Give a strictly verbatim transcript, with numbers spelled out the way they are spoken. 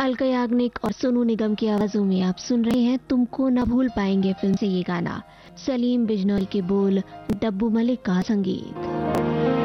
अलका याग्निक और सोनू निगम की आवाजों में आप सुन रहे हैं तुमको न भूल पाएंगे फिल्म से ये गाना। सलीम बिजनौरी के बोल, डब्बू मलिक का संगीत।